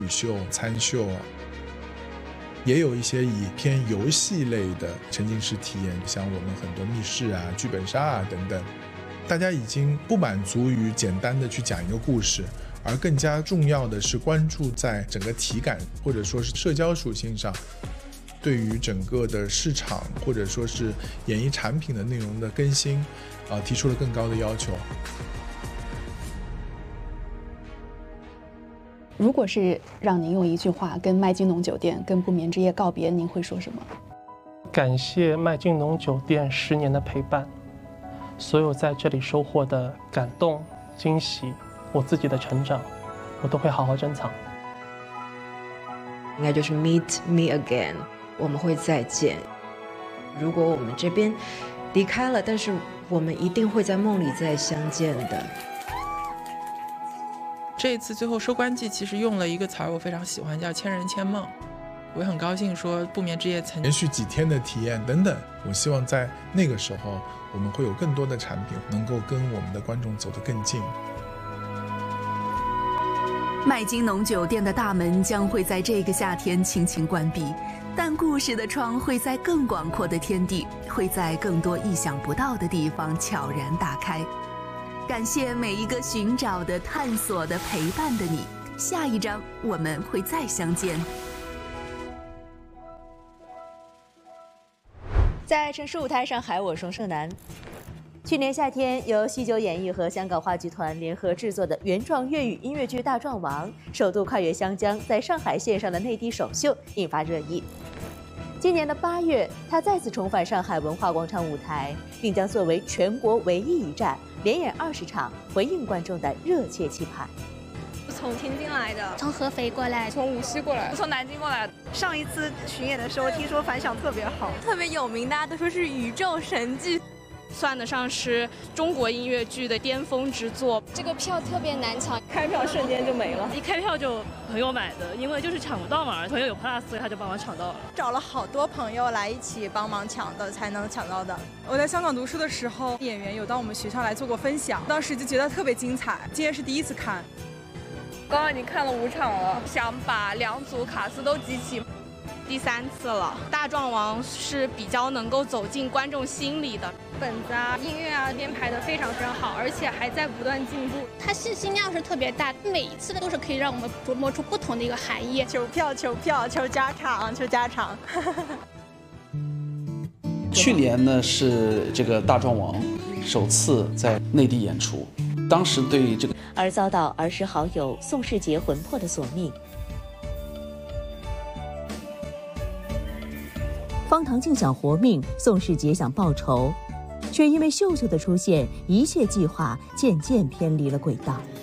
羽秀、参秀，也有一些以偏游戏类的沉浸式体验，像我们很多密室啊、剧本杀啊等等。大家已经不满足于简单的去讲一个故事，而更加重要的是关注在整个体感或者说是社交属性上，对于整个的市场或者说是演艺产品的内容的更新提出了更高的要求。 如果是让您用一句话跟麦金农酒店、跟不眠之夜告别，您会说什么？ 感谢麦金农酒店10年的陪伴，所有在这里收获的感动、惊喜，我自己的成长，我都会好好珍藏。 应该就是 meet me again， 我们会再见。如果我们这边离开了，但是我们一定会在梦里再相见的。 这一次最后收官季其实用了一个词儿，我非常喜欢，叫千人千梦。我也很高兴说不眠之夜曾连续几天的体验等等，我希望在那个时候我们会有更多的产品能够跟我们的观众走得更近。 麦金农酒店的大门将会在这个夏天轻轻关闭，但故事的窗会在更广阔的天地，会在更多意想不到的地方悄然打开。感谢每一个寻找的、探索的、陪伴的你，下一章我们会再相见。 在城市舞台上海，我双盛楠。去年夏天，由西九演艺和香港话剧团联合制作的原创粤语音乐剧《大壮王》首度跨越湘江，在上海线上的内地首秀引发热议。今年的8月，他再次重返上海文化广场舞台，并将作为全国唯一一站，连演20场，回应观众的热切期盼。 从天津来的， 从合肥过来， 从无锡过来，从南京过来。上一次巡演的时候，听说反响特别好， 特别有名，大家都说是宇宙神剧， 算得上是中国音乐剧的巅峰之作。 这个票特别难抢， 开票瞬间就没了， 一开票就朋友买的，因为就是抢不到嘛，朋友有 Plus， 所以他就帮我抢到了。 找了好多朋友来一起帮忙抢的，才能抢到的。我在香港读书的时候，演员有到我们学校来做过分享，当时就觉得特别精彩。今天是第一次看。 刚刚已经看了5场了，想把2组卡司都集齐，第3次了。大壮王是比较能够走进观众心里的，本子啊、音乐啊编排的非常非常好，而且还在不断进步。 它信息量是特别大，每一次都是可以让我们琢磨出不同的一个含义。 求票、求票、求加场、求加场。 去年呢是这个大壮王首次在内地演出，当时对这个而遭到儿时好友宋世杰魂魄的索命。 方唐镜想活命，宋世杰想报仇，却因为秀秀的出现，一切计划渐渐偏离了轨道。